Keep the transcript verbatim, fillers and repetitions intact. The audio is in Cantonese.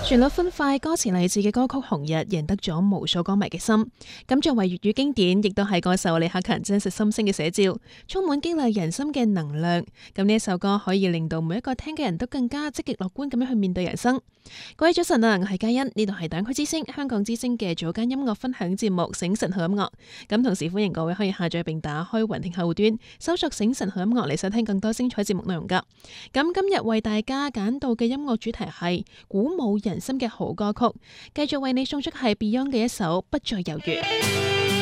旋律歡快、歌詞勵志嘅歌曲《紅日》贏得咗無數歌迷嘅心。咁作為粵語經典，亦都係歌手李克勤真實心聲嘅寫照，充滿激勵人心嘅能量。咁呢一首歌可以令到每一個聽嘅人都更加積極樂觀咁樣去面對人生。各位早晨啊，我係嘉欣，呢度係大灣區之聲香港之聲嘅早間音樂分享節目《醒神好音樂》。咁同時歡迎各位可以下載並打開雲聽後端，搜索《醒神好音樂》嚟收聽更多精彩節目內容噶。咁今日為大家揀到嘅音樂主題係鼓舞人心嘅好歌曲，繼續為你送出係 Beyond 嘅一首《不再猶豫》。